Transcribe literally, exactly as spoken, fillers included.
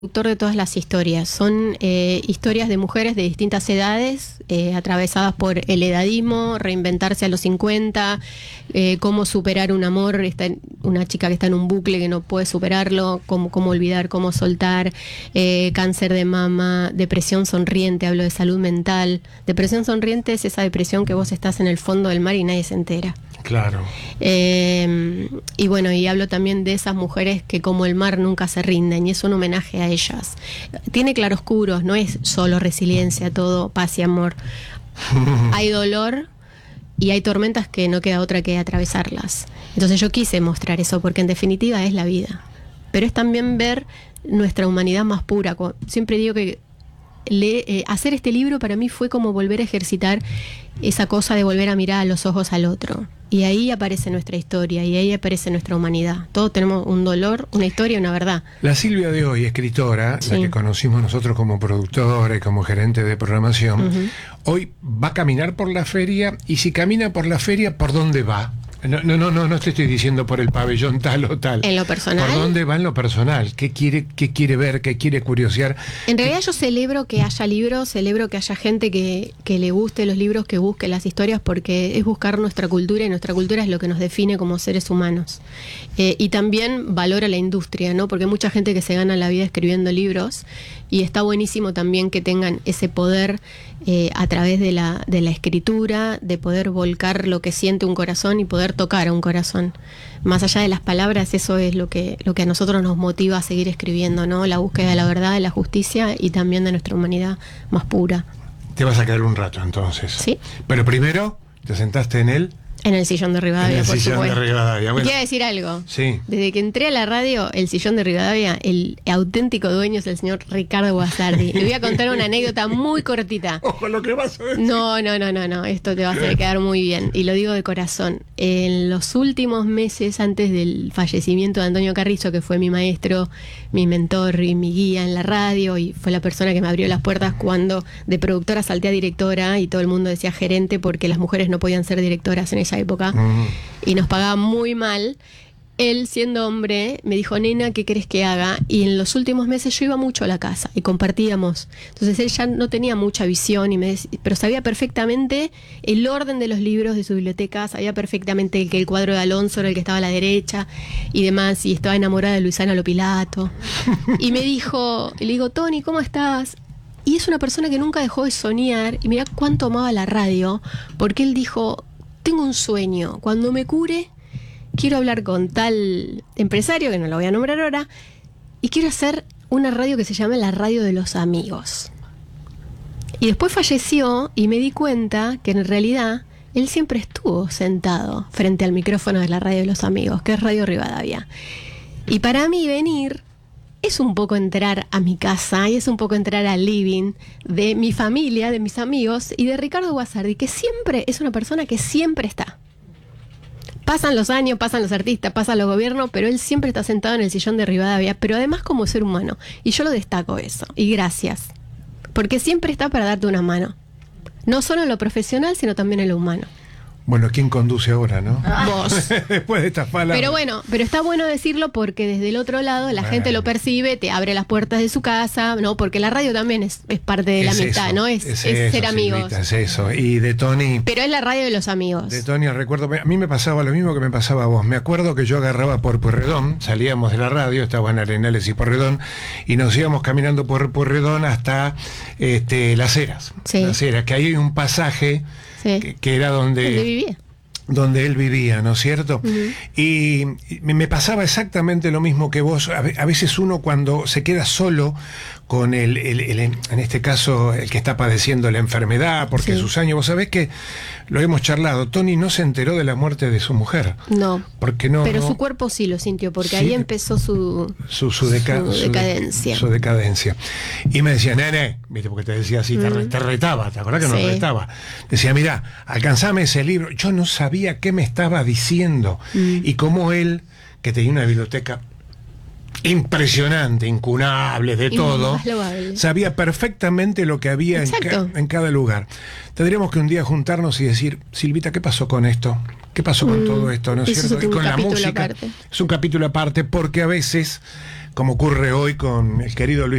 Autor de todas las historias. Son eh, historias de mujeres de distintas edades, eh, atravesadas por el edadismo, reinventarse a los cincuenta, eh, cómo superar un amor, está en, una chica que está en un bucle que no puede superarlo, cómo, cómo olvidar, cómo soltar, eh, cáncer de mama, depresión sonriente, hablo de salud mental. Depresión sonriente es esa depresión que vos estás en el fondo del mar y nadie se entera. Claro. Eh, y bueno, y hablo también de esas mujeres que como el mar nunca se rinden, y es un homenaje a ellas. Tiene claroscuros, no es solo resiliencia, todo paz y amor. Hay dolor y hay tormentas que no queda otra que atravesarlas. Entonces yo quise mostrar eso, porque en definitiva es la vida. Pero es también ver nuestra humanidad más pura. Siempre digo que Le, eh, hacer este libro para mí fue como volver a ejercitar esa cosa de volver a mirar a los ojos al otro, y ahí aparece nuestra historia y ahí aparece nuestra humanidad. Todos tenemos un dolor, una historia, una verdad. La Silvia de hoy, escritora, sí, la que conocimos nosotros como productora y como gerente de programación, uh-huh, hoy va a caminar por la feria, y si camina por la feria, ¿por dónde va? No, no, no, no, no te estoy diciendo por el pabellón tal o tal. En lo personal. ¿Por dónde va en lo personal? ¿Qué quiere, qué quiere ver? ¿Qué quiere curiosear? En realidad yo celebro que haya libros, celebro que haya gente que, que le guste los libros, que busque las historias, porque es buscar nuestra cultura, y nuestra cultura es lo que nos define como seres humanos. Eh, y también valora la industria, ¿no? Porque hay mucha gente que se gana la vida escribiendo libros, y está buenísimo también que tengan ese poder eh, a través de la, de la escritura, de poder volcar lo que siente un corazón y poder tocar a un corazón. Más allá de las palabras, eso es lo que, lo que a nosotros nos motiva a seguir escribiendo, ¿no? La búsqueda de la verdad, de la justicia y también de nuestra humanidad más pura. Te vas a quedar un rato entonces. Sí. Pero primero, ¿te sentaste en él? En el sillón de Rivadavia, en el por sillón supuesto. de Rivadavia. Bueno. Quiero decir algo. Sí. Desde que entré a la radio, el sillón de Rivadavia, el auténtico dueño es el señor Ricardo Guasardi. Le voy a contar una anécdota muy cortita. Ojo lo que vas a decir. No, no, no, no, no. Esto te va a hacer quedar muy bien. Y lo digo de corazón. En los últimos meses, antes del fallecimiento de Antonio Carrizo, que fue mi maestro, mi mentor y mi guía en la radio, y fue la persona que me abrió las puertas cuando de productora salté a directora, y todo el mundo decía gerente, porque las mujeres no podían ser directoras en esa época. Mm. Y nos pagaban muy mal. Él, siendo hombre, me dijo: nena, ¿qué querés que haga? Y en los últimos meses yo iba mucho a la casa y compartíamos. Entonces él ya no tenía mucha visión, y me decía, pero sabía perfectamente el orden de los libros de su biblioteca, sabía perfectamente que el cuadro de Alonso era el que estaba a la derecha y demás, y estaba enamorada de Luisana Lopilato. Y me dijo, y le digo: Tony, ¿cómo estás? Y es una persona que nunca dejó de soñar, y mirá cuánto amaba la radio, porque él dijo: tengo un sueño, cuando me cure quiero hablar con tal empresario, que no lo voy a nombrar ahora, y quiero hacer una radio que se llame la radio de los amigos. Y después falleció, y me di cuenta que en realidad él siempre estuvo sentado frente al micrófono de la radio de los amigos, que es Radio Rivadavia. Y para mí venir es un poco entrar a mi casa, y es un poco entrar al living de mi familia, de mis amigos, y de Ricardo Guasardi, que siempre es una persona que siempre está. Pasan los años, pasan los artistas, pasan los gobiernos, pero él siempre está sentado en el sillón de Rivadavia, pero además como ser humano. Y yo lo destaco eso, y gracias. Porque siempre está para darte una mano. No solo en lo profesional, sino también en lo humano. Bueno, ¿quién conduce ahora, no? Vos. Después de estas palabras. Pero bueno, pero está bueno decirlo, porque desde el otro lado la bueno. gente lo percibe, te abre las puertas de su casa, ¿no? Porque la radio también es, es parte de la amistad, ¿no? Es, es, es eso, ser amigos. Silvita, es eso. Y de Tony... Pero es la radio de los amigos. De Tony recuerdo, a mí me pasaba lo mismo que me pasaba a vos. Me acuerdo que yo agarraba por Pueyrredón, salíamos de la radio, estaban Arenales y Pueyrredón, y nos íbamos caminando por Pueyrredón hasta este, Las Heras. Sí. Las Heras, que ahí hay un pasaje sí. que, que era donde... ¿Dónde vivía? donde él vivía, ¿no es cierto? Uh-huh. Y me pasaba exactamente lo mismo que vos. A veces uno, cuando se queda solo con el, el, el en este caso, el que está padeciendo la enfermedad, porque sí. sus años, vos sabés que lo hemos charlado, Tony no se enteró de la muerte de su mujer. No. Porque no. Pero no, su cuerpo sí lo sintió, porque sí, ahí empezó su, su, su, deca su decadencia. Su, su decadencia. Y me decía, nene, viste, porque te decía así, uh-huh. te, te retaba, ¿te acordás que sí. nos retaba? Decía, mirá, alcanzame ese libro. Yo no sabía qué me estaba diciendo. Uh-huh. Y como él, que tenía una biblioteca impresionante, incunable, de todo, sabía perfectamente lo que había en, ca en cada lugar. Tendríamos que un día juntarnos y decir, Silvita, ¿qué pasó con esto? ¿Qué pasó con mm, todo esto? ¿No es cierto? Y con la música. Aparte. Es un capítulo aparte, porque a veces como ocurre hoy con el querido Luis